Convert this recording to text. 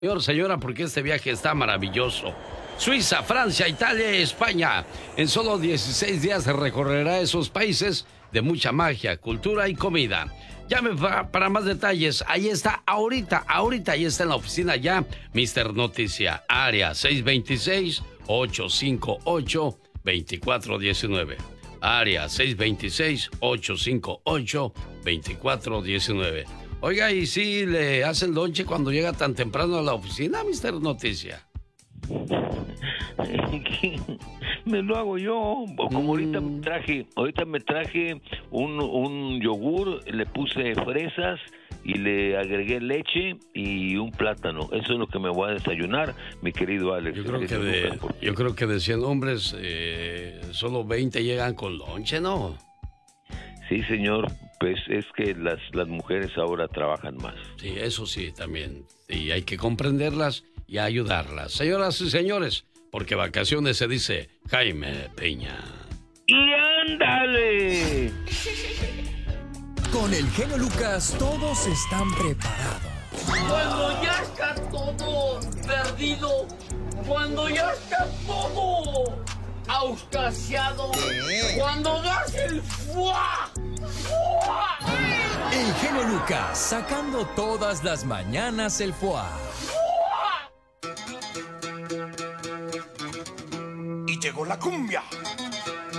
Señor, señora, porque este viaje está maravilloso. Suiza, Francia, Italia y España. En solo 16 días recorrerá esos países de mucha magia, cultura y comida. Llame para más detalles. Ahí está, ahorita, ahí está en la oficina ya. Mr. Noticia, área 626-858-2419. Área 626-858-2419. Oiga, ¿y si le hace el lonche cuando llega tan temprano a la oficina, Mr. Noticia? Me lo hago yo. Como ahorita me traje un yogur, le puse fresas y le agregué leche y un plátano. Eso es lo que me voy a desayunar, mi querido Alex. Yo creo que de 100 hombres, solo 20 llegan con lonche, ¿no? Sí, señor. Pues es que las mujeres ahora trabajan más. Sí, eso sí, también. Y hay que comprenderlas y ayudarlas. Señoras y señores, porque vacaciones se dice Jaime Peña. ¡Y ándale! Con el genio Lucas todos están preparados. Cuando ya está todo perdido, cuando ya está todo auscasiado, cuando das el ¡fua! ¡Fua! El genio Lucas sacando todas las mañanas el foie. Y llegó la cumbia.